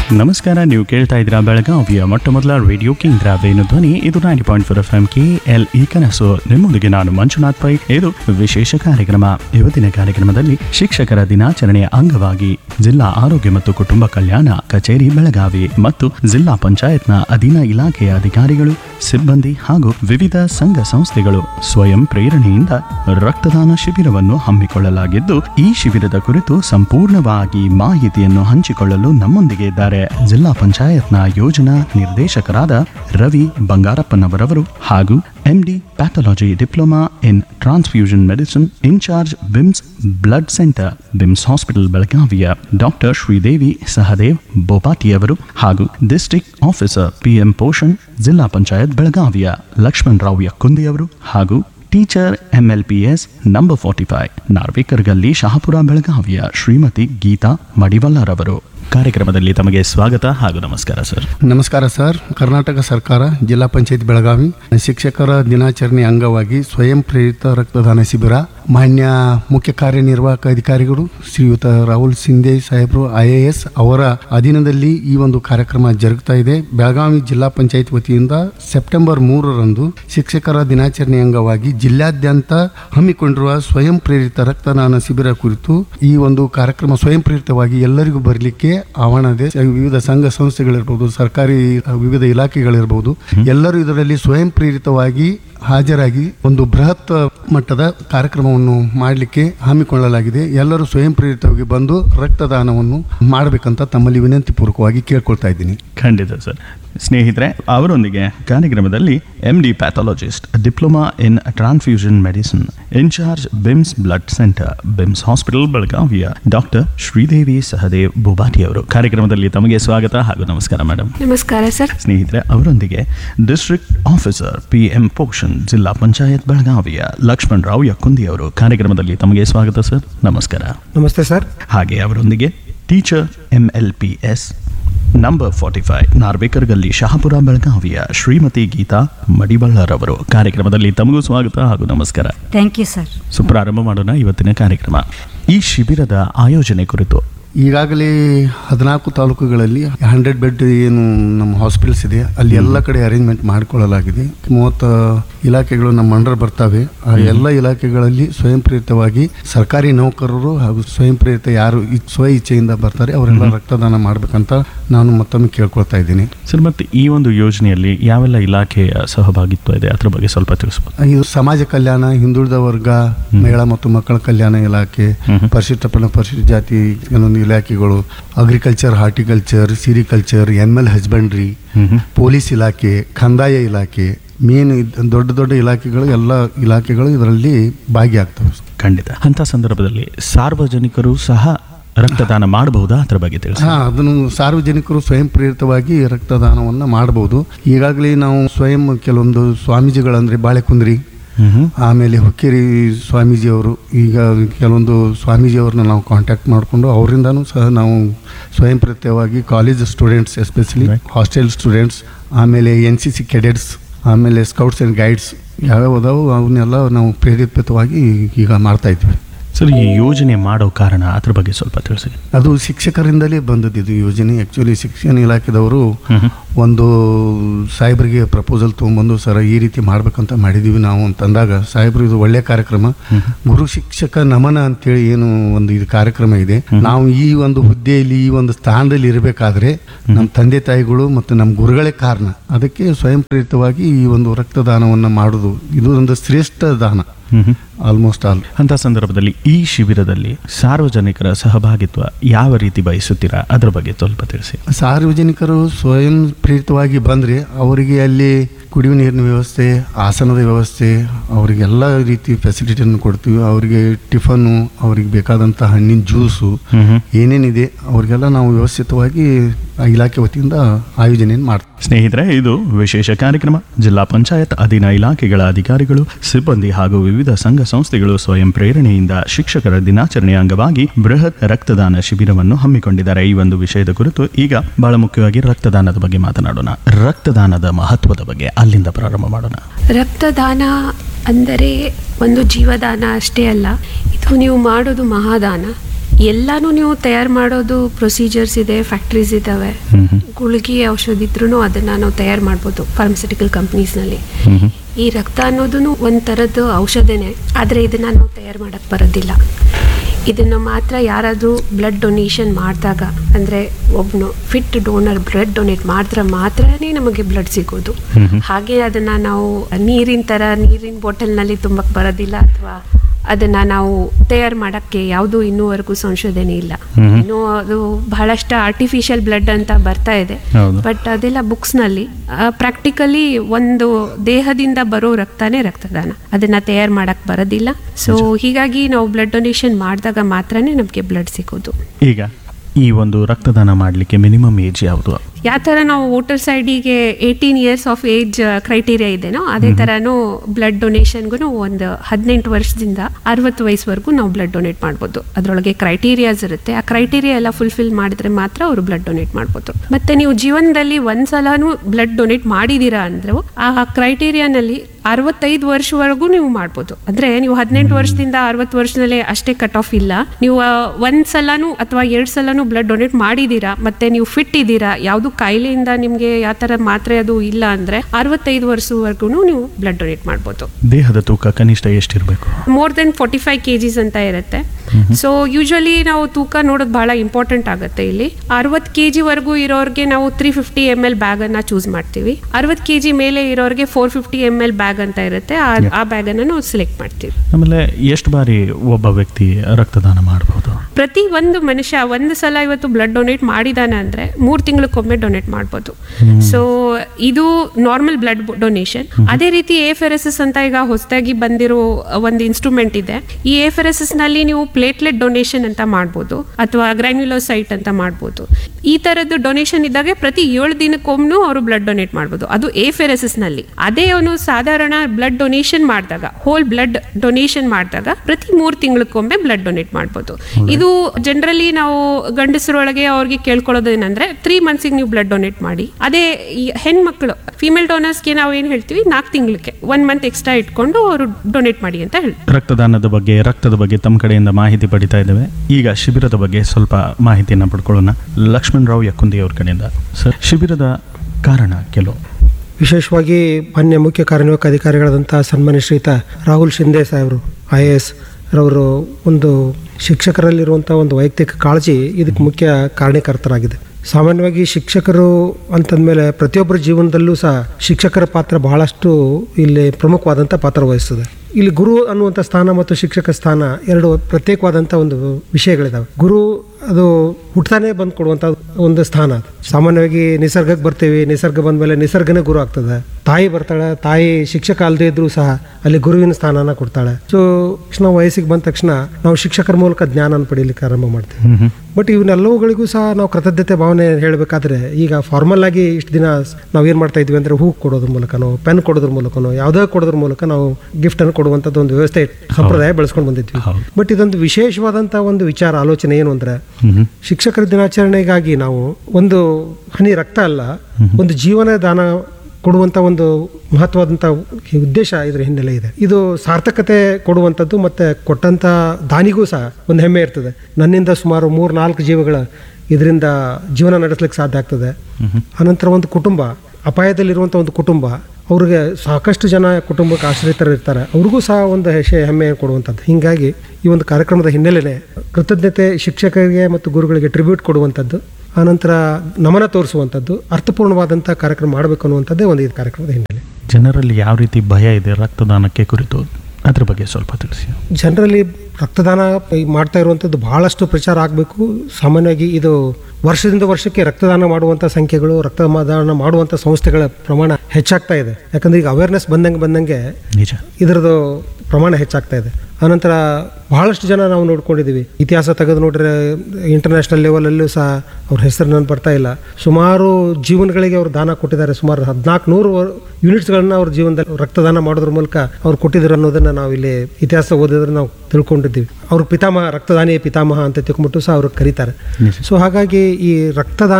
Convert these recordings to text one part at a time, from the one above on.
ನಮಸ್ಕಾರ, ನೀವು ಕೇಳ್ತಾ ಇದ್ದೀರಾ ಬೆಳಗಾವಿಯ ಮೊಟ್ಟ ಮೊದಲ ರೇಡಿಯೋ ಕೇಂದ್ರ ವೇಣು ಧ್ವನಿ. ಇದು 90.4 FM KLE ಕನಸು. ನಿಮ್ಮೊಂದಿಗೆ ನಾನು ಮಂಜುನಾಥ್ ಪೈ. ಇದು ವಿಶೇಷ ಕಾರ್ಯಕ್ರಮ. ಇವತ್ತಿನ ಕಾರ್ಯಕ್ರಮದಲ್ಲಿ ಶಿಕ್ಷಕರ ದಿನಾಚರಣೆಯ ಅಂಗವಾಗಿ ಜಿಲ್ಲಾ ಆರೋಗ್ಯ ಮತ್ತು ಕುಟುಂಬ ಕಲ್ಯಾಣ ಕಚೇರಿ ಬೆಳಗಾವಿ ಮತ್ತು ಜಿಲ್ಲಾ ಪಂಚಾಯತ್ನ ಅಧೀನ ಇಲಾಖೆಯ ಅಧಿಕಾರಿಗಳು, ಸಿಬ್ಬಂದಿ ಹಾಗೂ ವಿವಿಧ ಸಂಘ ಸಂಸ್ಥೆಗಳು ಸ್ವಯಂ ಪ್ರೇರಣೆಯಿಂದ ರಕ್ತದಾನ ಶಿಬಿರವನ್ನು ಹಮ್ಮಿಕೊಳ್ಳಲಾಗಿದ್ದು, ಈ ಶಿಬಿರದ ಕುರಿತು ಸಂಪೂರ್ಣವಾಗಿ ಮಾಹಿತಿಯನ್ನು ಹಂಚಿಕೊಳ್ಳಲು ನಮ್ಮೊಂದಿಗೆ ಇದ್ದಾರೆ ಜಿಲ್ಲಾ ಪಂಚಾಯತ್ನ ಯೋಜನಾ ನಿರ್ದೇಶಕರಾದ ರವಿ ಬಂಗಾರಪ್ಪನವರವರು ಹಾಗೂ MD pathology diploma in transfusion medicine incharge BIMS blood centre BIMS hospital ಬೆಳಗಾವಿಯ ಡಾಕ್ಟರ್ ಶ್ರೀದೇವಿ ಸಹದೇವ್ ಬೋಪಾಟಿಯವರು ಹಾಗೂ ಡಿಸ್ಟ್ರಿಕ್ಟ್ ಆಫೀಸರ್ PM ಪೋಷಣ್ ಜಿಲ್ಲಾ ಪಂಚಾಯತ್ ಬೆಳಗಾವಿಯ ಲಕ್ಷ್ಮಣ್ ರಾವ್ ಯಕ್ಕುಂದಿಯವರು ಹಾಗೂ ಟೀಚರ್ MLPS ನಂಬರ್ 45 ನಾರ್ವೇಕರ್ ಗಲ್ಲಿ ಶಹಾಪುರ ಬೆಳಗಾವಿಯ ಶ್ರೀಮತಿ ಗೀತಾ ಮಡಿವಲ್ಲರವರು. ಕಾರ್ಯಕ್ರಮದಲ್ಲಿ ತಮಗೆ ಸ್ವಾಗತ ಹಾಗೂ ನಮಸ್ಕಾರ ಸರ್. ನಮಸ್ಕಾರ ಸರ್. ಕರ್ನಾಟಕ ಸರ್ಕಾರ ಜಿಲ್ಲಾ ಪಂಚಾಯತ್ ಬೆಳಗಾವಿ ಶಿಕ್ಷಕರ ದಿನಾಚರಣೆ ಅಂಗವಾಗಿ ಸ್ವಯಂ ಪ್ರೇರಿತ ರಕ್ತದಾನ ಶಿಬಿರ ಮಾನ್ಯ ಮುಖ್ಯ ಕಾರ್ಯನಿರ್ವಾಹಕ ಅಧಿಕಾರಿಗಳು ಶ್ರೀಯುತ ರಾಹುಲ್ ಸಿಂಧೆ ಸಾಹೇಬರು IAS ಅವರ ಅಧೀನದಲ್ಲಿ ಈ ಒಂದು ಕಾರ್ಯಕ್ರಮ ಜರುಗ್ತಾ ಇದೆ. ಬೆಳಗಾವಿ ಜಿಲ್ಲಾ ಪಂಚಾಯತ್ ವತಿಯಿಂದ ಸೆಪ್ಟೆಂಬರ್ 3ರಂದು ಶಿಕ್ಷಕರ ದಿನಾಚರಣೆ ಅಂಗವಾಗಿ ಜಿಲ್ಲಾದ್ಯಂತ ಹಮ್ಮಿಕೊಂಡಿರುವ ಸ್ವಯಂ ಪ್ರೇರಿತ ರಕ್ತದಾನ ಶಿಬಿರ ಕುರಿತು ಈ ಒಂದು ಕಾರ್ಯಕ್ರಮ ಸ್ವಯಂ ಪ್ರೇರಿತವಾಗಿ ಎಲ್ಲರಿಗೂ ಬರಲಿಕ್ಕೆ ಆಹ್ವಾನ ಇದೆ. ವಿವಿಧ ಸಂಘ ಸಂಸ್ಥೆಗಳಿರ್ಬೋದು, ಸರ್ಕಾರಿ ವಿವಿಧ ಇಲಾಖೆಗಳಿರ್ಬೋದು, ಎಲ್ಲರೂ ಇದರಲ್ಲಿ ಸ್ವಯಂ ಪ್ರೇರಿತವಾಗಿ ಹಾಜರಾಗಿ ಒಂದು ಬೃಹತ್ ಮಟ್ಟದ ಕಾರ್ಯಕ್ರಮವನ್ನು ಮಾಡಲಿಕ್ಕೆ ಹಮ್ಮಿಕೊಳ್ಳಲಾಗಿದೆ. ಎಲ್ಲರೂ ಸ್ವಯಂ ಪ್ರೇರಿತವಾಗಿ ಬಂದು ರಕ್ತದಾನವನ್ನು ಮಾಡಬೇಕಂತ ತಮ್ಮಲ್ಲಿ ವಿನಂತಿ ಪೂರ್ವಕವಾಗಿ ಕೇಳ್ಕೊಳ್ತಾ ಇದ್ದೀನಿ. ಖಂಡಿತ ಸರ್. ಸ್ನೇಹಿತರೆ, ಅವರೊಂದಿಗೆ ಕಾರ್ಯಕ್ರಮದಲ್ಲಿ MD pathologist diploma in transfusion medicine incharge BIMS blood centre BIMS hospital ಬೆಳಗಾವಿಯ ಡಾಕ್ಟರ್ ಶ್ರೀದೇವಿ ಸಹದೇವ್ ಬೋಪಾಟಿ ಅವರು. ಕಾರ್ಯಕ್ರಮದಲ್ಲಿ ತಮಗೆ ಸ್ವಾಗತ ಹಾಗೂ ನಮಸ್ಕಾರ ಮೇಡಮ್. ನಮಸ್ಕಾರ ಸರ್. ಸ್ನೇಹಿತರೆ, ಅವರೊಂದಿಗೆ ಡಿಸ್ಟ್ರಿಕ್ಟ್ ಆಫೀಸರ್ PM ಪೋಷಣ್ ಜಿಲ್ಲಾ ಪಂಚಾಯತ್ ಬೆಳಗಾವಿಯ ಲಕ್ಷ್ಮಣ್ ರಾವ್ ಯಕ್ಕುಂದಿ ಅವರು. ಕಾರ್ಯಕ್ರಮದಲ್ಲಿ ತಮಗೆ ಸ್ವಾಗತ ಸರ್. ನಮಸ್ಕಾರ. ನಮಸ್ತೆ ಸರ್. ಹಾಗೆ ಅವರೊಂದಿಗೆ ಟೀಚರ್ MLPS ನಂಬರ್ 45 ನಾರ್ವೇಕರ್ ಗಲ್ಲಿ ಶಹಾಪುರ ಬೆಳಗಾವಿಯ ಶ್ರೀಮತಿ ಗೀತಾ ಮಡಿವಲ್ಲರವರು. ಕಾರ್ಯಕ್ರಮದಲ್ಲಿ ತಮಗೂ ಸ್ವಾಗತ ಹಾಗೂ ನಮಸ್ಕಾರ. Thank you sir. ಪ್ರಾರಂಭ ಮಾಡೋಣ ಇವತ್ತಿನ ಕಾರ್ಯಕ್ರಮ. ಈ ಶಿಬಿರದ ಆಯೋಜನೆ ಕುರಿತು ಈಗಾಗಲೇ 14 ತಾಲೂಕುಗಳಲ್ಲಿ 100 ಬೆಡ್ ಏನು ನಮ್ಮ ಹಾಸ್ಪಿಟಲ್ಸ್ ಇದೆ, ಅಲ್ಲಿ ಎಲ್ಲ ಕಡೆ ಅರೇಂಜ್ಮೆಂಟ್ ಮಾಡಿಕೊಳ್ಳಲಾಗಿದೆ. 30 ಇಲಾಖೆಗಳು ನಮ್ಮ ಅಂಡರ್ ಬರ್ತವೆ. ಆ ಎಲ್ಲ ಇಲಾಖೆಗಳಲ್ಲಿ ಸ್ವಯಂ ಪ್ರೇರಿತವಾಗಿ ಸರ್ಕಾರಿ ನೌಕರರು ಹಾಗೂ ಸ್ವಯಂ ಪ್ರೇರಿತ ಯಾರು ಸ್ವ ಇಚ್ಛೆಯಿಂದ ಬರ್ತಾರೆ ಅವರೆಲ್ಲ ರಕ್ತದಾನ ಮಾಡಬೇಕಂತ ನಾನು ಮತ್ತೊಮ್ಮೆ ಕೇಳ್ಕೊಳ್ತಾ ಇದ್ದೀನಿ ಸರ್. ಮತ್ತೆ ಈ ಒಂದು ಯೋಜನೆಯಲ್ಲಿ ಯಾವೆಲ್ಲ ಇಲಾಖೆಯ ಸಹಭಾಗಿತ್ವ ಇದೆ ಅದ್ರ ಬಗ್ಗೆ ಸ್ವಲ್ಪ ತಿಳಿಸ್ಬೋದು. ಇದು ಸಮಾಜ ಕಲ್ಯಾಣ, ಹಿಂದುಳಿದ ವರ್ಗ, ಮಹಿಳಾ ಮತ್ತು ಮಕ್ಕಳ ಕಲ್ಯಾಣ ಇಲಾಖೆ, ಪರಿಶಿಷ್ಟ ಜಾತಿ ಕೆಲವೊಂದು ಇಲಾಖೆಗಳು, agriculture, horticulture, sericulture, animal husbandry, police ಇಲಾಖೆ, ಕಂದಾಯ ಇಲಾಖೆ, ಮೇನ್ ದೊಡ್ಡ ದೊಡ್ಡ ಇಲಾಖೆಗಳು, ಎಲ್ಲ ಇಲಾಖೆಗಳು ಇದರಲ್ಲಿ ಭಾಗಿಯಾಗ್ತವೆ. ಖಂಡಿತ. ಅಂತ ಸಂದರ್ಭದಲ್ಲಿ ಸಾರ್ವಜನಿಕರು ಸಹ ರಕ್ತದಾನ ಮಾಡಬಹುದಾ ಅದ್ರ ಬಗ್ಗೆ ತಿಳಿಸಿ. ಅದನ್ನು ಸಾರ್ವಜನಿಕರು ಸ್ವಯಂ ಪ್ರೇರಿತವಾಗಿ ರಕ್ತದಾನವನ್ನು ಮಾಡಬಹುದು. ಈಗಾಗಲೇ ನಾವು ಸ್ವಯಂ ಕೆಲವೊಂದು ಸ್ವಾಮೀಜಿಗಳಂದ್ರೆ ಬಾಳೆಕುಂದ್ರಿ, ಆಮೇಲೆ ಹುಕ್ಕೇರಿ ಸ್ವಾಮೀಜಿಯವರು, ಈಗ ಕೆಲವೊಂದು ಸ್ವಾಮೀಜಿಯವ್ರನ್ನ ನಾವು ಕಾಂಟ್ಯಾಕ್ಟ್ ಮಾಡಿಕೊಂಡು ಅವರಿಂದನೂ ಸಹ ನಾವು ಸ್ವಯಂ ಪ್ರೇರಿತವಾಗಿ college students, especially hostel students, ಆಮೇಲೆ NCC ಕೆಡೆಟ್ಸ್, ಆಮೇಲೆ ಸ್ಕೌಟ್ಸ್ ಆ್ಯಂಡ್ ಗೈಡ್ಸ್ ಯಾವ್ಯಾವ ಅದಾವು ಅವನ್ನೆಲ್ಲ ನಾವು ಪ್ರೇರಿತವಾಗಿ ಈಗ ಮಾಡ್ತಾ ಇದ್ವಿ. ಸರ್, ಈ ಯೋಜನೆ ಮಾಡೋ ಕಾರಣ ಅದ್ರ ಬಗ್ಗೆ ಸ್ವಲ್ಪ ತಿಳಿಸಿ. ಅದು ಶಿಕ್ಷಕರಿಂದಲೇ ಬಂದದ್ದು ಯೋಜನೆ. ಆ್ಯಕ್ಚುಲಿ ಶಿಕ್ಷಣ ಇಲಾಖೆದವರು ಒಂದು ಸಾಹೇಬರಿಗೆ ಪ್ರಪೋಸಲ್ ತೊಗೊಂಬಂದು, ಸರ್ ಈ ರೀತಿ ಮಾಡ್ಬೇಕಂತ ಮಾಡಿದ್ದೀವಿ ನಾವು ಅಂತಂದಾಗ, ಸಾಹೇಬರು ಇದು ಒಳ್ಳೆಯ ಕಾರ್ಯಕ್ರಮ, ಗುರು ಶಿಕ್ಷಕ ನಮನ ಅಂತೇಳಿ ಏನು ಒಂದು ಇದು ಕಾರ್ಯಕ್ರಮ ಇದೆ, ನಾವು ಈ ಒಂದು ಹುದ್ದೆಯಲ್ಲಿ ಈ ಒಂದು ಸ್ಥಾನದಲ್ಲಿ ಇರಬೇಕಾದ್ರೆ ನಮ್ಮ ತಂದೆ ತಾಯಿಗಳು ಮತ್ತು ನಮ್ಮ ಗುರುಗಳೇ ಕಾರಣ, ಅದಕ್ಕೆ ಸ್ವಯಂ ಪ್ರೇರಿತವಾಗಿ ಈ ಒಂದು ರಕ್ತದಾನವನ್ನು ಮಾಡೋದು ಇದು ಒಂದು ಶ್ರೇಷ್ಠ ದಾನ ಆಲ್ಮೋಸ್ಟ್ ಆಲ್. ಅಂತ ಸಂದರ್ಭದಲ್ಲಿ ಈ ಶಿಬಿರದಲ್ಲಿ ಸಾರ್ವಜನಿಕರ ಸಹಭಾಗಿತ್ವ ಯಾವ ರೀತಿ ಬಯಸುತ್ತೀರಾ ಅದ್ರ ಬಗ್ಗೆ ಸ್ವಲ್ಪ ತಿಳಿಸಿ. ಸಾರ್ವಜನಿಕರು ಸ್ವಯಂ ಪ್ರೇರಿತವಾಗಿ ಬಂದರೆ ಅವರಿಗೆ ಅಲ್ಲಿ ಕುಡಿಯುವ ನೀರಿನ ವ್ಯವಸ್ಥೆ, ಆಸನದ ವ್ಯವಸ್ಥೆ, ಅವರಿಗೆ ಎಲ್ಲ ರೀತಿ ಫೆಸಿಲಿಟಿಯನ್ನು ಕೊಡ್ತೀವಿ. ಅವರಿಗೆ ಟಿಫನ್ನು, ಅವ್ರಿಗೆ ಬೇಕಾದಂಥ ಹಣ್ಣಿನ ಜ್ಯೂಸು ಏನೇನಿದೆ ಅವರಿಗೆಲ್ಲ ನಾವು ವ್ಯವಸ್ಥಿತವಾಗಿ ಇಲಾಖೆ ವತಿಯಿಂದ ಆಯೋಜನೆಯನ್ನು ಮಾಡ್ತೀವಿ. ಸ್ನೇಹಿತರೆ, ಇದು ವಿಶೇಷ ಕಾರ್ಯಕ್ರಮ. ಜಿಲ್ಲಾ ಪಂಚಾಯತ್ ಅಧೀನ ಇಲಾಖೆಗಳ ಅಧಿಕಾರಿಗಳು, ಸಿಬ್ಬಂದಿ ಹಾಗೂ ವಿವಿಧ ಸಂಘ ಸಂಸ್ಥೆಗಳು ಸ್ವಯಂ ಪ್ರೇರಣೆಯಿಂದ ಶಿಕ್ಷಕರ ದಿನಾಚರಣೆಯ ಅಂಗವಾಗಿ ಬೃಹತ್ ರಕ್ತದಾನ ಶಿಬಿರವನ್ನು ಹಮ್ಮಿಕೊಂಡಿದ್ದಾರೆ. ಈ ಒಂದು ವಿಷಯದ ಕುರಿತು ಈಗ ಬಹಳ ಮುಖ್ಯವಾಗಿ ರಕ್ತದಾನದ ಬಗ್ಗೆ ಮಾತನಾಡೋಣ. ರಕ್ತದಾನದ ಮಹತ್ವದ ಬಗ್ಗೆ ಅಲ್ಲಿಂದ ಪ್ರಾರಂಭ ಮಾಡೋಣ. ರಕ್ತದಾನ ಅಂದರೆ ಒಂದು ಜೀವದಾನ ಅಷ್ಟೇ ಅಲ್ಲ, ಇದು ನೀವು ಮಾಡೋದು ಮಹಾದಾನ. ಎಲ್ಲಾನು ನೀವು ತಯಾರು ಮಾಡೋದು ಪ್ರೊಸೀಜರ್ಸ್ ಇದೆ, ಫ್ಯಾಕ್ಟ್ರೀಸ್ ಇದ್ದಾವೆ. ಗುಳಿಗೆ ಔಷಧಿ ಇದ್ರೂ ಅದನ್ನು ನಾವು ತಯಾರು ಮಾಡ್ಬೋದು ಫಾರ್ಮಸ್ಯೂಟಿಕಲ್ ಕಂಪ್ನೀಸ್ನಲ್ಲಿ. ಈ ರಕ್ತ ಅನ್ನೋದು ಒಂದು ಥರದ್ದು ಔಷಧನೇ, ಆದರೆ ಇದನ್ನು ನಾವು ತಯಾರು ಮಾಡೋಕ್ಕೆ ಬರೋದಿಲ್ಲ. ಇದನ್ನು ಮಾತ್ರ ಯಾರಾದರೂ ಬ್ಲಡ್ ಡೊನೇಷನ್ ಮಾಡಿದಾಗ, ಅಂದರೆ ಒಬ್ಬನು ಫಿಟ್ ಡೋನರ್ ಬ್ಲಡ್ ಡೊನೇಟ್ ಮಾಡಿದ್ರೆ ಮಾತ್ರನೇ ನಮಗೆ ಬ್ಲಡ್ ಸಿಗೋದು. ಹಾಗೆ ಅದನ್ನು ನಾವು ನೀರಿನ ಬಾಟಲ್ನಲ್ಲಿ ತುಂಬಕ್ಕೆ ಬರೋದಿಲ್ಲ, ಅಥವಾ ಅದನ್ನು ನಾವು ತಯಾರು ಮಾಡೋಕ್ಕೆ ಯಾವುದೂ ಇನ್ನೂವರೆಗೂ ಸಂಶೋಧನೆ ಇಲ್ಲ. ಇನ್ನೂ ಅದು ಬಹಳಷ್ಟು ಆರ್ಟಿಫಿಷಿಯಲ್ ಬ್ಲಡ್ ಅಂತ ಬರ್ತಾ ಇದೆ, ಬಟ್ ಅದೆಲ್ಲ ಬುಕ್ಸ್ನಲ್ಲಿ. ಪ್ರಾಕ್ಟಿಕಲಿ ಒಂದು ದೇಹದಿಂದ ಬರೋ ರಕ್ತನೇ ರಕ್ತದಾನ, ಅದನ್ನು ತಯಾರು ಮಾಡೋಕ್ಕೆ ಬರೋದಿಲ್ಲ. ಸೊ ಹೀಗಾಗಿ ನಾವು ಬ್ಲಡ್ ಡೊನೇಷನ್ ಮಾಡಿದಾಗ ಮಾತ್ರನೇ ನಮಗೆ ಬ್ಲಡ್ ಸಿಗೋದು. ಈಗ ಈ ಒಂದು ರಕ್ತದಾನ ಮಾಡಲಿಕ್ಕೆ ಮಿನಿಮಮ್ ಏಜ್ ಯಾವುದು? ಯಾವ ಥರ ನಾವು voters ಐಡಿಗೆ 18 years of age criteria ಇದೆನೋ, ಅದೇ ಥರನೂ ಬ್ಲಡ್ ಡೊನೇಷನ್ಗೂ ಒಂದು 18 ವರ್ಷದಿಂದ 60 ವಯಸ್ಸುವರೆಗೂ ನಾವು ಬ್ಲಡ್ ಡೊನೇಟ್ ಮಾಡ್ಬೋದು. ಅದರೊಳಗೆ ಕ್ರೈಟೀರಿಯಾಸ್ ಇರುತ್ತೆ, ಆ ಕ್ರೈಟೀರಿಯಾ ಎಲ್ಲ ಫುಲ್ಫಿಲ್ ಮಾಡಿದ್ರೆ ಮಾತ್ರ ಅವರು ಬ್ಲಡ್ ಡೊನೇಟ್ ಮಾಡ್ಬೋದು. ಮತ್ತೆ ನೀವು ಜೀವನದಲ್ಲಿ ಒಂದ್ಸಲನೂ ಬ್ಲಡ್ ಡೊನೇಟ್ ಮಾಡಿದ್ದೀರಾ ಅಂದ್ರೆ ಆ ಕ್ರೈಟೀರಿಯಾನಲ್ಲಿ 65 ವರ್ಷವರೆಗೂ ನೀವು ಮಾಡ್ಬೋದು. ಅಂದರೆ ನೀವು 18 ವರ್ಷದಿಂದ 60 ವರ್ಷದಲ್ಲಿ ಅಷ್ಟೇ ಕಟ್ ಆಫ್ ಇಲ್ಲ. ನೀವು ಒಂದ್ಸಲನೂ ಅಥವಾ 2 ಸಲನೂ ಬ್ಲಡ್ ಡೊನೇಟ್ ಮಾಡಿದ್ದೀರಾ, ಮತ್ತೆ ನೀವು ಫಿಟ್ ಇದ್ದೀರಾ, ಯಾವುದು ಕಾಯಿಲೆಯಿಂದ ನಿಮಗೆ ಯಾವ ಥರ ಮಾತ್ರೆ ಅದು ಇಲ್ಲ ಅಂದರೆ 65 ವರ್ಷವರೆಗೂ ನೀವು ಬ್ಲಡ್ ಡೊನೇಟ್ ಮಾಡ್ಬೋದು. ದೇಹದ ತೂಕ ಕನಿಷ್ಠ ಎಷ್ಟಿರಬೇಕು? ಮೋರ್ ದೆನ್ 45 kgs ಅಂತ ಇರುತ್ತೆ. ಸೊ ಯೂಶಲಿ ನಾವು ತೂಕ ನೋಡೋದು ಬಹಳ ಇಂಪಾರ್ಟೆಂಟ್ ಆಗುತ್ತೆ. ಇಲ್ಲಿ 60 kg ವರೆಗೂ ಇರೋರಿಗೆ ನಾವು 350 ml ಬ್ಯಾಗ್ ಅನ್ನ ಚೂಸ್ ಮಾಡ್ತೀವಿ. 60 kg ಮೇಲೆ ಇರೋರಿಗೆ 450 ml ಬ್ಯಾಗ್ ಅಂತ ಇರುತ್ತೆ, ಆ ಬ್ಯಾಗ್ ಅನ್ನ ನಾವು ಸೆಲೆಕ್ಟ್ ಮಾಡ್ತೀವಿ. ಆಮೇಲೆ ಎಷ್ಟು ಬಾರಿ ಒಬ್ಬ ವ್ಯಕ್ತಿ ರಕ್ತದಾನ ಮಾಡಬಹುದು? ಪ್ರತಿ ಒಂದು ಮನುಷ್ಯ ಒಂದು ಸಲ ಇವತ್ತು ಬ್ಲಡ್ ಡೊನೇಟ್ ಮಾಡಿದಾನೆ ಅಂದ್ರೆ 3 ತಿಂಗಳಕ್ಕೊಮ್ಮೆ ಡೊನೇಟ್ ಮಾಡ್ಬೋದು. ಸೊ ಇದು ನಾರ್ಮಲ್ ಬ್ಲಡ್ ಡೊನೇಷನ್. ಅದೇ ರೀತಿ ಎಫೆರೆಸಿಸ್ ಅಂತ ಈಗ ಹೊಸದಾಗಿ ಬಂದಿರೋ ಒಂದು ಇನ್ಸ್ಟ್ರೂಮೆಂಟ್ ಇದೆ. ಈ ಎಫೆರೆಸಿಸ್ ನಲ್ಲಿ ನೀವು ಪ್ಲೇಟ್ಲೆಟ್ ಡೊನೇಷನ್ ಅಂತ ಮಾಡ್ಬೋದು, ಅಥವಾ ಗ್ರ್ಯಾನ್ಯುಲೋಸೈಟ್ ಅಂತ ಮಾಡ್ಬೋದು. ಈ ತರದ್ದು ಡೊನೇಷನ್ ಇದ್ದಾಗ ಪ್ರತಿ 7 ದಿನಕ್ಕೊಮ್ಮೆ ಅವರು ಬ್ಲಡ್ ಡೊನೇಟ್ ಮಾಡ್ಬೋದು, ಅದು ಎಫೆರೆಸಿಸ್ ನಲ್ಲಿ. ಅದೇ ಅವನು ಸಾಧಾರಣ ಬ್ಲಡ್ ಡೊನೇಷನ್ ಮಾಡಿದಾಗ, ಹೋಲ್ ಬ್ಲಡ್ ಡೊನೇಷನ್ ಮಾಡಿದಾಗ ಪ್ರತಿ 3 ತಿಂಗಳಕ್ಕೊಮ್ಮೆ ಬ್ಲಡ್ ಡೊನೇಟ್ ಮಾಡ್ಬೋದು. ಇದು ಜನರಲಿ ನಾವು ಗಂಡಸರೊಳಗೆ ಅವ್ರಿಗೆ ಕೇಳ್ಕೊಳ್ಳೋದು ಏನಂದ್ರೆ 3 months ನೀವು ಬ್ಲಡ್ ಡೊನೇಟ್ ಮಾಡಿ. ಅದೇ ಈ ಹೆಣ್ಮಕ್ಳು ಫಿಮೇಲ್ ಡೋನರ್ಸ್ಗೆ ನಾವು ಏನು ಹೇಳ್ತೀವಿ, 4 ತಿಂಗಳಿಗೆ 1 month ಎಕ್ಸ್ಟ್ರಾ ಇಟ್ಕೊಂಡು ಅವರು ಡೊನೇಟ್ ಮಾಡಿ ಅಂತ ಹೇಳ್ತೀವಿ. ರಕ್ತದ ಬಗ್ಗೆ ತಮ್ಮ ಕಡೆಯಿಂದ ಮಾಹಿತಿ ಪಡಿತಾ ಇದ್ದೇವೆ. ಈಗ ಶಿಬಿರದ ಬಗ್ಗೆ ಸ್ವಲ್ಪ ಮಾಹಿತಿಯನ್ನು ಪಡ್ಕೊಳ್ಳೋಣ. ಲಕ್ಷ್ಮಣ್ ರಾವ್ ಯಕ್ಕುಂದಿ ಅವ್ರ ಕಡೆಯಿಂದ. ಸರ್, ಶಿಬಿರದ ಕಾರಣ ಕೆಲವು ವಿಶೇಷವಾಗಿ ಮಾನ್ಯ ಮುಖ್ಯ ಕಾರ್ಯನಿರ್ವಾಹಕ ಅಧಿಕಾರಿಗಳಾದಂಥ ಸನ್ಮಾನ್ಯ ಶ್ರೀಯುತ ರಾಹುಲ್ ಶಿಂದೆ ಸಾಹೇಬರು IAS ರವರು ಒಂದು ಶಿಕ್ಷಕರಲ್ಲಿರುವಂಥ ಒಂದು ವೈಯಕ್ತಿಕ ಕಾಳಜಿ ಇದಕ್ಕೆ ಮುಖ್ಯ ಕಾರಣೀಕರ್ತರಾಗಿದೆ. ಸಾಮಾನ್ಯವಾಗಿ ಶಿಕ್ಷಕರು ಅಂತಂದಮೇಲೆ ಪ್ರತಿಯೊಬ್ಬರ ಜೀವನದಲ್ಲೂ ಸಹ ಶಿಕ್ಷಕರ ಪಾತ್ರ ಬಹಳಷ್ಟು ಇಲ್ಲಿ ಪ್ರಮುಖವಾದಂಥ ಪಾತ್ರ ವಹಿಸ್ತದೆ. ಇಲ್ಲಿ ಗುರು ಅನ್ನುವಂಥ ಸ್ಥಾನ ಮತ್ತು ಶಿಕ್ಷಕ ಸ್ಥಾನ ಎರಡು ಪ್ರತ್ಯೇಕವಾದಂಥ ಒಂದು ವಿಷಯಗಳಿದಾವೆ. ಗುರು ಅದು ಹುಟ್ಟಾನೆ ಬಂದು ಕೊಡುವಂಥ ಒಂದು ಸ್ಥಾನ. ಅದು ಸಾಮಾನ್ಯವಾಗಿ ನಿಸರ್ಗಕ್ಕೆ ಬರ್ತೀವಿ, ನಿಸರ್ಗ ಬಂದ ಮೇಲೆ ನಿಸರ್ಗನೇ ಗುರು ಆಗ್ತದೆ. ತಾಯಿ ಬರ್ತಾಳೆ, ತಾಯಿ ಶಿಕ್ಷಕ ಅಲ್ಲದೆ ಇದ್ರೂ ಸಹ ಅಲ್ಲಿ ಗುರುವಿನ ಸ್ಥಾನನ ಕೊಡ್ತಾಳೆ. ಸೊ ನಾವು ವಯಸ್ಸಿಗೆ ಬಂದ ತಕ್ಷಣ ನಾವು ಶಿಕ್ಷಕರ ಮೂಲಕ ಜ್ಞಾನ ಪಡೀಲಿಕ್ಕೆ ಆರಂಭ ಮಾಡ್ತೀವಿ. ಬಟ್ ಇವನ್ನೆಲ್ಲವುಗಳಿಗೂ ಸಹ ನಾವು ಕೃತಜ್ಞತೆ ಭಾವನೆ ಹೇಳಬೇಕಾದ್ರೆ ಈಗ ಫಾರ್ಮಲ್ ಆಗಿ ಇಷ್ಟು ದಿನ ನಾವು ಏನು ಮಾಡ್ತಾ ಇದ್ವಿ ಅಂದರೆ ಹೂ ಕೊಡೋದ್ರ ಮೂಲಕನೋ, ಪೆನ್ ಕೊಡೋದ್ರ ಮೂಲಕನೋ, ಯಾವುದೇ ಕೊಡೋದ್ರ ಮೂಲಕ ನಾವು ಗಿಫ್ಟ್ ಅನ್ನು ಕೊಡುವಂಥದ್ದು ಒಂದು ವ್ಯವಸ್ಥೆ ಸಂಪ್ರದಾಯ ಬೆಳೆಸ್ಕೊಂಡು ಬಂದಿದ್ವಿ. ಬಟ್ ಇದೊಂದು ವಿಶೇಷವಾದಂಥ ಒಂದು ವಿಚಾರ ಆಲೋಚನೆ ಏನು ಅಂದರೆ, ಶಿಕ್ಷಕರ ದಿನಾಚರಣೆಗಾಗಿ ನಾವು ಒಂದು ಹನಿ ರಕ್ತ ಅಲ್ಲ, ಒಂದು ಜೀವನ ದಾನ ಕೊಡುವಂಥ ಒಂದು ಮಹತ್ವದಂಥ ಉದ್ದೇಶ ಇದರ ಹಿನ್ನೆಲೆ ಇದೆ. ಇದು ಸಾರ್ಥಕತೆ ಕೊಡುವಂಥದ್ದು, ಮತ್ತು ಕೊಟ್ಟಂಥ ದಾನಿಗೂ ಸಹ ಒಂದು ಹೆಮ್ಮೆ ಇರ್ತದೆ. ನನ್ನಿಂದ ಸುಮಾರು 3-4 ಜೀವಗಳ ಇದರಿಂದ ಜೀವನ ನಡೆಸಲಿಕ್ಕೆ ಸಾಧ್ಯ ಆಗ್ತದೆ. ಅನಂತರ ಒಂದು ಕುಟುಂಬ, ಅಪಾಯದಲ್ಲಿರುವಂಥ ಒಂದು ಕುಟುಂಬ, ಅವ್ರಿಗೆ ಸಾಕಷ್ಟು ಜನ ಕುಟುಂಬಕ್ಕೆ ಆಶ್ರಿತರು ಇರ್ತಾರೆ, ಅವ್ರಿಗೂ ಸಹ ಒಂದು ಹೆಮ್ಮೆ ಕೊಡುವಂಥದ್ದು. ಹೀಗಾಗಿ ಈ ಒಂದು ಕಾರ್ಯಕ್ರಮದ ಹಿನ್ನೆಲೆ ಕೃತಜ್ಞತೆ, ಶಿಕ್ಷಕರಿಗೆ ಮತ್ತು ಗುರುಗಳಿಗೆ ಟ್ರಿಬ್ಯೂಟ್ ಕೊಡುವಂಥದ್ದು, ಆನಂತರ ನಮನ ತೋರಿಸುವಂಥದ್ದು, ಅರ್ಥಪೂರ್ಣವಾದಂಥ ಕಾರ್ಯಕ್ರಮ ಮಾಡಬೇಕು ಅನ್ನುವಂಥದ್ದೇ ಒಂದು ಈ ಕಾರ್ಯಕ್ರಮದ ಹಿನ್ನೆಲೆ. ಜನರಲ್ಲಿ ಯಾವ ರೀತಿ ಭಯ ಇದೆ ರಕ್ತದಾನಕ್ಕೆ ಕುರಿತು, ಅದ್ರ ಬಗ್ಗೆ ಸ್ವಲ್ಪ ತಿಳಿಸಿ. ಜನರಲ್ಲಿ ರಕ್ತದಾನ ಮಾಡ್ತಾ ಇರುವಂಥದ್ದು ಬಹಳಷ್ಟು ಪ್ರಚಾರ ಆಗಬೇಕು. ಸಾಮಾನ್ಯವಾಗಿ ಇದು ವರ್ಷದಿಂದ ವರ್ಷಕ್ಕೆ ರಕ್ತದಾನ ಮಾಡುವಂಥ ಸಂಖ್ಯೆಗಳು, ರಕ್ತದಾನ ಮಾಡುವಂಥ ಸಂಸ್ಥೆಗಳ ಪ್ರಮಾಣ ಹೆಚ್ಚಾಗ್ತಾ ಇದೆ. ಯಾಕಂದರೆ ಈಗ ಅವೇರ್ನೆಸ್ ಬಂದಂಗೆ ನಿಜ ಇದರದ್ದು ಪ್ರಮಾಣ ಹೆಚ್ಚಾಗ್ತಾ ಇದೆ. ಆನಂತರ ಬಹಳಷ್ಟು ಜನ ನಾವು ನೋಡ್ಕೊಂಡಿದ್ದೀವಿ, ಇತಿಹಾಸ ತೆಗೆದು ನೋಡ್ರೆ ಇಂಟರ್ನ್ಯಾಷನಲ್ ಲೆವೆಲಲ್ಲೂ ಸಹ ಅವ್ರ ಹೆಸರು ನಾನು ಬರ್ತಾ ಇಲ್ಲ, ಸುಮಾರು ಜೀವನಗಳಿಗೆ ಅವರು ದಾನ ಕೊಟ್ಟಿದ್ದಾರೆ. ಸುಮಾರು 1400 ಯೂನಿಟ್ಸ್ಗಳನ್ನ ಅವ್ರ ಜೀವನದಲ್ಲಿ ರಕ್ತದಾನ ಮಾಡೋದ್ರ ಮೂಲಕ ಅವ್ರು ಕೊಟ್ಟಿದ್ರು ಅನ್ನೋದನ್ನು ನಾವು ಇಲ್ಲಿ ಇತಿಹಾಸ ಓದಿದ್ರೆ ನಾವು ತಿಳ್ಕೊಂಡಿದ್ದೀವಿ. ಅವ್ರ ಪಿತಾಮಹ, ರಕ್ತದಾನಿಯ ಪಿತಾಮಹ ಅಂತ ತಿಳ್ಕೊಂಬಿಟ್ಟು ಸಹ ಅವ್ರಿಗೆ ಕರೀತಾರೆ. ಸೊ ಹಾಗಾಗಿ ಈ ರಕ್ತದಾನ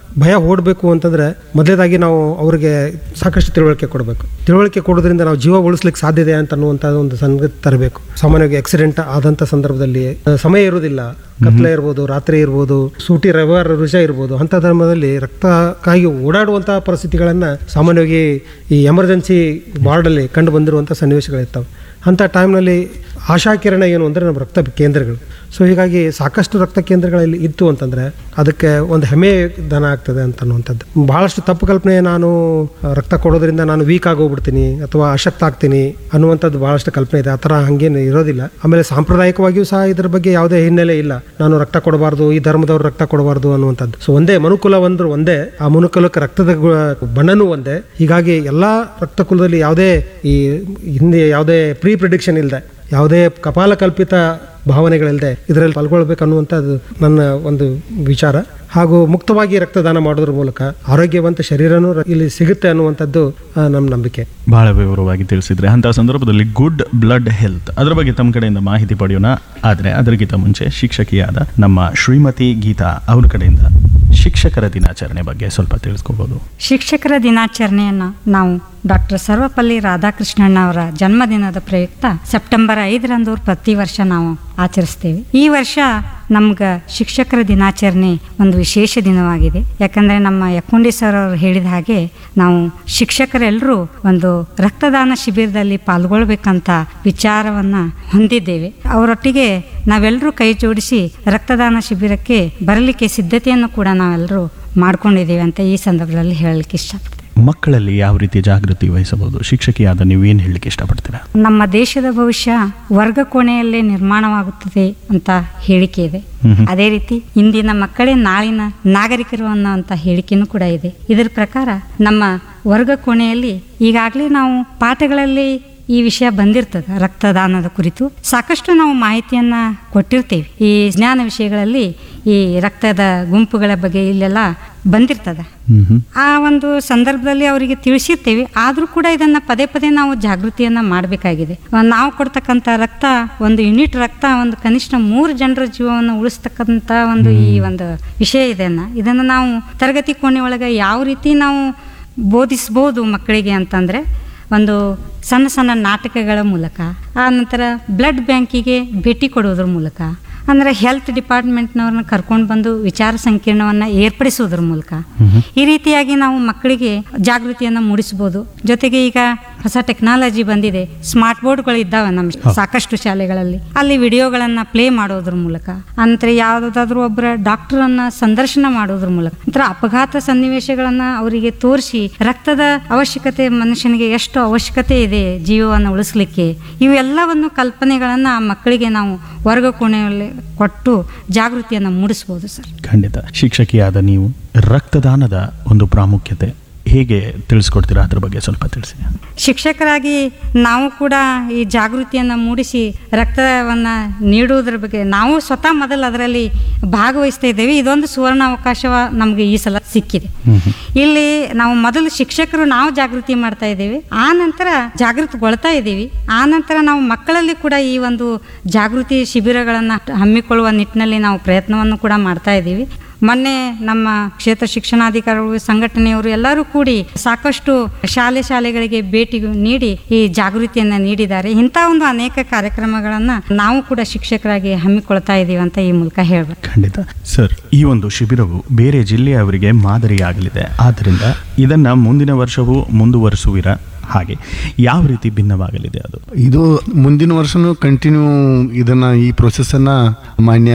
ಭಯ ಓಡಬೇಕು ಅಂತಂದ್ರೆ ಮೊದಲೇದಾಗಿ ನಾವು ಅವರಿಗೆ ಸಾಕಷ್ಟು ತಿಳುವಳಿಕೆ ಕೊಡಬೇಕು. ತಿಳುವಳಿಕೆ ಕೊಡೋದ್ರಿಂದ ನಾವು ಜೀವ ಉಳಿಸ್ಲಿಕ್ಕೆ ಸಾಧ್ಯತೆ ಅಂತ ಅನ್ನುವಂಥ ಒಂದು ಸಂಗತಿ ತರಬೇಕು. ಸಾಮಾನ್ಯವಾಗಿ ಆಕ್ಸಿಡೆಂಟ್ ಆದಂಥ ಸಂದರ್ಭದಲ್ಲಿ ಸಮಯ ಇರುವುದಿಲ್ಲ, ಕತ್ಲೆ ಇರ್ಬೋದು, ರಾತ್ರಿ ಇರ್ಬೋದು, ಸೂಟಿ ರವಿವಾರ ರಜೆ ಇರ್ಬೋದು, ಅಂಥ ಧರ್ಮದಲ್ಲಿ ರಕ್ತಕ್ಕಾಗಿ ಓಡಾಡುವಂತಹ ಪರಿಸ್ಥಿತಿಗಳನ್ನು ಸಾಮಾನ್ಯವಾಗಿ ಈ ಎಮರ್ಜೆನ್ಸಿ ವಾರ್ಡಲ್ಲಿ ಕಂಡು ಬಂದಿರುವಂಥ ಸನ್ನಿವೇಶಗಳಿರ್ತವೆ. ಅಂಥ ಟೈಮ್ನಲ್ಲಿ ಆಶಾಕಿರಣ ಏನು ಅಂದರೆ ನಮ್ಮ ರಕ್ತ ಕೇಂದ್ರಗಳು. ಸೊ ಹೀಗಾಗಿ ಸಾಕಷ್ಟು ರಕ್ತ ಕೇಂದ್ರಗಳಲ್ಲಿ ಇತ್ತು ಅಂತಂದರೆ ಅದಕ್ಕೆ ಒಂದು ಹೆಮ್ಮೆ ದನ ಆಗ್ತದೆ ಅಂತ ಅನ್ನುವಂಥದ್ದು. ಭಾಳಷ್ಟು ತಪ್ಪು ಕಲ್ಪನೆ, ನಾನು ರಕ್ತ ಕೊಡೋದ್ರಿಂದ ನಾನು ವೀಕ್ ಆಗೋಗ್ಬಿಡ್ತೀನಿ ಅಥವಾ ಅಶಕ್ತ ಆಗ್ತೀನಿ ಅನ್ನುವಂಥದ್ದು ಭಾಳಷ್ಟು ಕಲ್ಪನೆ ಇದೆ. ಆ ಥರ ಹಾಗೇನು ಇರೋದಿಲ್ಲ. ಆಮೇಲೆ ಸಾಂಪ್ರದಾಯಿಕವಾಗಿಯೂ ಸಹ ಇದ್ರ ಬಗ್ಗೆ ಯಾವುದೇ ಹಿನ್ನೆಲೆ ಇಲ್ಲ, ನಾನು ರಕ್ತ ಕೊಡಬಾರ್ದು, ಈ ಧರ್ಮದವ್ರು ರಕ್ತ ಕೊಡಬಾರ್ದು ಅನ್ನುವಂಥದ್ದು. ಸೊ ಒಂದೇ ಮನುಕುಲ ಒಂದ್ರು ಒಂದೇ, ಆ ಮನುಕುಲಕ್ಕೆ ರಕ್ತದ ಬಣ್ಣನೂ ಒಂದೇ. ಹೀಗಾಗಿ ಎಲ್ಲ ರಕ್ತ ಕುಲದಲ್ಲಿ ಯಾವುದೇ ಈ ಹಿಂದೆ ಯಾವುದೇ ಪ್ರೀ ಪ್ರಿಡಿಕ್ಷನ್ ಇಲ್ಲದೆ, ಯಾವುದೇ ಕಪಾಲ ಕಲ್ಪಿತ ಭಾವನೆಗಳಿಲ್ಲದೆ ಇದರಲ್ಲಿ ಪಾಲ್ಗೊಳ್ಬೇಕು ಅನ್ನುವಂಥದ್ದು ನನ್ನ ಒಂದು ವಿಚಾರ. ಹಾಗೂ ಮುಕ್ತವಾಗಿ ರಕ್ತದಾನ ಮಾಡೋದ್ರ ಮೂಲಕ ಆರೋಗ್ಯವಂತ ಶರೀರನೂ ಇಲ್ಲಿ ಸಿಗುತ್ತೆ ಅನ್ನುವಂಥದ್ದು ನಮ್ಮ ನಂಬಿಕೆ. ಬಹಳ ವಿವರವಾಗಿ ತಿಳಿಸಿದ್ರೆ. ಅಂತಹ ಸಂದರ್ಭದಲ್ಲಿ ಗುಡ್ ಬ್ಲಡ್ ಹೆಲ್ತ್ ಅದರ ಬಗ್ಗೆ ತಮ್ಮ ಕಡೆಯಿಂದ ಮಾಹಿತಿ ಪಡೆಯೋಣ. ಆದರೆ ಅದಕ್ಕಿಂತ ಮುಂಚೆ ಶಿಕ್ಷಕಿಯಾದ ನಮ್ಮ ಶ್ರೀಮತಿ ಗೀತಾ ಅವ್ರ ಕಡೆಯಿಂದ ಶಿಕ್ಷಕರ ದಿನಾಚರಣೆ ಬಗ್ಗೆ ಸ್ವಲ್ಪ ತಿಳಿಸ್ಕೋಬಹುದು. ಶಿಕ್ಷಕರ ದಿನಾಚರಣೆಯನ್ನು ನಾವು ಡಾಕ್ಟರ್ ಸರ್ವಪಲ್ಲಿ ರಾಧಾಕೃಷ್ಣಣ್ಣ ಅವರ ಜನ್ಮದಿನದ ಪ್ರಯುಕ್ತ ಸೆಪ್ಟೆಂಬರ್ 5ರಂದು ಪ್ರತಿ ವರ್ಷ ನಾವು ಆಚರಿಸ್ತೇವೆ. ಈ ವರ್ಷ ನಮ್ಗೆ ಶಿಕ್ಷಕರ ದಿನಾಚರಣೆ ಒಂದು ವಿಶೇಷ ದಿನವಾಗಿದೆ. ಯಾಕಂದರೆ ನಮ್ಮ ಯಕ್ಕುಂಡಿ ಸರ್ ಅವರು ಹೇಳಿದ ಹಾಗೆ ನಾವು ಶಿಕ್ಷಕರೆಲ್ಲರೂ ಒಂದು ರಕ್ತದಾನ ಶಿಬಿರದಲ್ಲಿ ಪಾಲ್ಗೊಳ್ಬೇಕಂತ ವಿಚಾರವನ್ನು ಹೊಂದಿದ್ದೇವೆ. ಅವರೊಟ್ಟಿಗೆ ನಾವೆಲ್ಲರೂ ಕೈ ಜೋಡಿಸಿ ರಕ್ತದಾನ ಶಿಬಿರಕ್ಕೆ ಬರಲಿಕ್ಕೆ ಸಿದ್ಧತೆಯನ್ನು ಕೂಡ ನಾವೆಲ್ಲರೂ ಮಾಡ್ಕೊಂಡಿದ್ದೇವೆ ಅಂತ ಈ ಸಂದರ್ಭದಲ್ಲಿ ಹೇಳಲಿಕ್ಕೆ ಇಷ್ಟಪಡ್ತೀನಿ. ಮಕ್ಕಳಲ್ಲಿ ಯಾವ ರೀತಿ ಜಾಗೃತಿ ವಹಿಸಬಹುದು? ಶಿಕ್ಷಕಿಯಾದ ನೀವೇನು ಹೇಳಲಿಕ್ಕೆ ಇಷ್ಟಪಡ್ತೀರಾ? ನಮ್ಮ ದೇಶದ ಭವಿಷ್ಯ ವರ್ಗ ಕೋಣೆಯಲ್ಲೇ ನಿರ್ಮಾಣವಾಗುತ್ತದೆ ಅಂತ ಹೇಳಿಕೆ ಇದೆ. ಅದೇ ರೀತಿ ಇಂದಿನ ಮಕ್ಕಳೇ ನಾಳಿನ ನಾಗರಿಕರು ಅನ್ನೋಂಥ ಹೇಳಿಕೆನೂ ಕೂಡ ಇದೆ. ಇದರ ಪ್ರಕಾರ ನಮ್ಮ ವರ್ಗ ಕೋಣೆಯಲ್ಲಿ ಈಗಾಗಲೇ ನಾವು ಪಾಠಗಳಲ್ಲಿ ಈ ವಿಷಯ ಬಂದಿರ್ತದೆ. ರಕ್ತದಾನದ ಕುರಿತು ಸಾಕಷ್ಟು ನಾವು ಮಾಹಿತಿಯನ್ನ ಕೊಟ್ಟಿರ್ತೇವೆ. ಈ ಜ್ಞಾನ ವಿಷಯಗಳಲ್ಲಿ ಈ ರಕ್ತದ ಗುಂಪುಗಳ ಬಗ್ಗೆ ಇಲ್ಲೆಲ್ಲ ಬಂದಿರ್ತದೆ. ಆ ಒಂದು ಸಂದರ್ಭದಲ್ಲಿ ಅವರಿಗೆ ತಿಳಿಸಿರ್ತೇವೆ. ಆದರೂ ಕೂಡ ಇದನ್ನ ಪದೇ ಪದೇ ನಾವು ಜಾಗೃತಿಯನ್ನ ಮಾಡಬೇಕಾಗಿದೆ. ನಾವು ಕೊಡ್ತಕ್ಕಂಥ ರಕ್ತ, ಒಂದು ಯೂನಿಟ್ ರಕ್ತ ಒಂದು ಕನಿಷ್ಠ 3 ಜನರ ಜೀವವನ್ನು ಉಳಿಸ್ತಕ್ಕಂಥ ಒಂದು ಈ ಒಂದು ವಿಷಯ ಇದನ್ನು ನಾವು ತರಗತಿ ಕೋಣೆ ಒಳಗೆ ಯಾವ ರೀತಿ ನಾವು ಬೋಧಿಸ್ಬೋದು ಮಕ್ಕಳಿಗೆ ಅಂತಂದರೆ, ಒಂದು ಸಣ್ಣ ಸಣ್ಣ ನಾಟಕಗಳ ಮೂಲಕ, ಆ ನಂತರ ಬ್ಲಡ್ ಬ್ಯಾಂಕಿಗೆ ಭೇಟಿ ಕೊಡೋದ್ರ ಮೂಲಕ, ಅಂದರೆ ಹೆಲ್ತ್ ಡಿಪಾರ್ಟ್ಮೆಂಟ್ನವ್ರನ್ನ ಕರ್ಕೊಂಡು ಬಂದು ವಿಚಾರ ಸಂಕಿರಣವನ್ನು ಏರ್ಪಡಿಸೋದ್ರ ಮೂಲಕ ಈ ರೀತಿಯಾಗಿ ನಾವು ಮಕ್ಕಳಿಗೆ ಜಾಗೃತಿಯನ್ನು ಮೂಡಿಸ್ಬೋದು. ಜೊತೆಗೆ ಈಗ ಹೊಸ ಟೆಕ್ನಾಲಜಿ ಬಂದಿದೆ, ಸ್ಮಾರ್ಟ್ ಬೋರ್ಡ್ಗಳು ಇದ್ದಾವೆ ನಮ್ಮ ಸಾಕಷ್ಟು ಶಾಲೆಗಳಲ್ಲಿ. ಅಲ್ಲಿ ವಿಡಿಯೋಗಳನ್ನು ಪ್ಲೇ ಮಾಡೋದ್ರ ಮೂಲಕ, ಅಂದರೆ ಯಾವುದಾದ್ರೂ ಒಬ್ಬರ ಡಾಕ್ಟರನ್ನು ಸಂದರ್ಶನ ಮಾಡೋದ್ರ ಮೂಲಕ, ನಂತರ ಅಪಘಾತ ಸನ್ನಿವೇಶಗಳನ್ನು ಅವರಿಗೆ ತೋರಿಸಿ ರಕ್ತದ ಅವಶ್ಯಕತೆ, ಮನುಷ್ಯನಿಗೆ ಎಷ್ಟು ಅವಶ್ಯಕತೆ ಇದೆ ಜೀವವನ್ನು ಉಳಿಸ್ಲಿಕ್ಕೆ, ಇವೆಲ್ಲವನ್ನು ಕಲ್ಪನೆಗಳನ್ನು ಆ ಮಕ್ಕಳಿಗೆ ನಾವು ವರ್ಗ ಕೋಣೆಯಲ್ಲಿ ಕೊಟ್ಟು ಜಾಗೃತಿಯನ್ನು ಮೂಡಿಸ್ಬೋದು ಸರ್. ಖಂಡಿತ. ಶಿಕ್ಷಕಿಯಾದ ನೀವು ರಕ್ತದಾನದ ಒಂದು ಪ್ರಾಮುಖ್ಯತೆ ಹೇಗೆ ತಿಳಿಸ್ಕೊಡ್ತೀರಾ? ಅದ್ರ ಬಗ್ಗೆ ಸ್ವಲ್ಪ ತಿಳಿಸಿ. ಶಿಕ್ಷಕರಾಗಿ ನಾವು ಕೂಡ ಈ ಜಾಗೃತಿಯನ್ನು ಮೂಡಿಸಿ ರಕ್ತವನ್ನು ನೀಡುವುದರ ಬಗ್ಗೆ ನಾವು ಸ್ವತಃ ಮೊದಲು ಅದರಲ್ಲಿ ಭಾಗವಹಿಸ್ತಾ ಇದ್ದೇವೆ. ಇದೊಂದು ಸುವರ್ಣ ಅವಕಾಶ ನಮಗೆ ಈ ಸಲ ಸಿಕ್ಕಿದೆ. ಇಲ್ಲಿ ನಾವು ಮೊದಲು ಶಿಕ್ಷಕರು ನಾವು ಜಾಗೃತಿ ಮಾಡ್ತಾ ಇದ್ದೇವೆ, ಆ ನಂತರ ಜಾಗೃತಿಗೊಳ್ತಾ ಇದ್ದೀವಿ. ಆ ನಂತರ ನಾವು ಮಕ್ಕಳಲ್ಲಿ ಕೂಡ ಈ ಒಂದು ಜಾಗೃತಿ ಶಿಬಿರಗಳನ್ನು ಹಮ್ಮಿಕೊಳ್ಳುವ ನಿಟ್ಟಿನಲ್ಲಿ ನಾವು ಪ್ರಯತ್ನವನ್ನು ಕೂಡ ಮಾಡ್ತಾ ಇದ್ದೀವಿ. ಮೊನ್ನೆ ನಮ್ಮ ಕ್ಷೇತ್ರ ಶಿಕ್ಷಣಾಧಿಕಾರಿಗಳು, ಸಂಘಟನೆಯವರು ಎಲ್ಲರೂ ಕೂಡಿ ಸಾಕಷ್ಟು ಶಾಲೆಗಳಿಗೆ ಭೇಟಿ ನೀಡಿ ಈ ಜಾಗೃತಿಯನ್ನು ನೀಡಿದ್ದಾರೆ. ಇಂಥ ಒಂದು ಅನೇಕ ಕಾರ್ಯಕ್ರಮಗಳನ್ನು ನಾವು ಕೂಡ ಶಿಕ್ಷಕರಾಗಿ ಹಮ್ಮಿಕೊಳ್ತಾ ಇದ್ದೀವಿ ಅಂತ ಈ ಮೂಲಕ ಹೇಳ್ಬೇಕು. ಖಂಡಿತ ಸರ್, ಈ ಒಂದು ಶಿಬಿರವು ಬೇರೆ ಜಿಲ್ಲೆಯವರಿಗೆ ಮಾದರಿಯಾಗಲಿದೆ. ಆದ್ದರಿಂದ ಇದನ್ನ ಮುಂದಿನ ವರ್ಷವೂ ಮುಂದುವರಿಸುವಿರಾ? ಹಾಗೆ ಯಾವ ರೀತಿ ಭಿನ್ನವಾಗಲಿದೆ ಅದು? ಇದು ಮುಂದಿನ ವರ್ಷನೂ ಕಂಟಿನ್ಯೂ ಇದನ್ನು, ಈ ಪ್ರೊಸೆಸ್ಸನ್ನು ಮಾನ್ಯ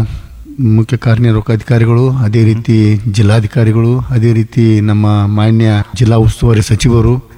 ಮುಖ್ಯ ಕಾರ್ಯನಿರ್ವಾಹಕ ಅಧಿಕಾರಿಗಳು, ಅದೇ ರೀತಿ ಜಿಲ್ಲಾಧಿಕಾರಿಗಳು, ಅದೇ ರೀತಿ ನಮ್ಮ ಮಾನ್ಯ ಜಿಲ್ಲಾ ಉಸ್ತುವಾರಿ ಸಚಿವರು